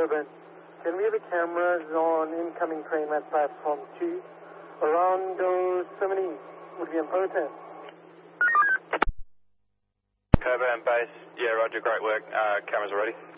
Durban. Can we have the cameras on incoming train at platform 2? Around so many would be important. Durban base, yeah, roger, great work. Cameras are ready.